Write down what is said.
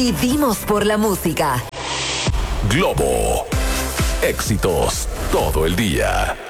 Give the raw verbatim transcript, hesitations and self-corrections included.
Vivimos por la música. Globo. Éxitos todo el día.